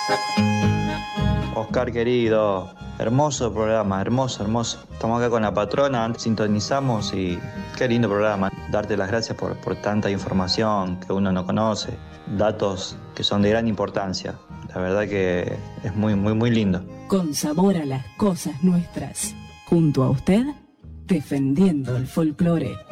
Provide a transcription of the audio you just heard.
Oscar querido, hermoso programa, hermoso, hermoso. Estamos acá con la patrona, sintonizamos y qué lindo programa. Darte las gracias por tanta información que uno no conoce, datos que son de gran importancia. La verdad que es muy, muy, muy lindo. Con sabor a las cosas nuestras. Junto a usted, defendiendo el folclore.